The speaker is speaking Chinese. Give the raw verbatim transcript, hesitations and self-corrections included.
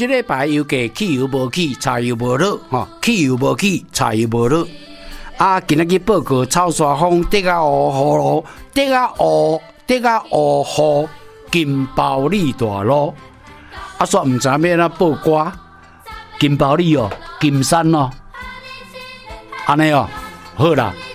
这礼拜油价汽油无起，柴油无落，吼，汽油无起，柴油无落。啊，今仔日报告草沙风跌啊乌雨路，跌啊乌，跌啊乌雨，金包里大路。啊，煞唔知要安怎报歌，金包里哦，金山哦，安尼哦，好啦。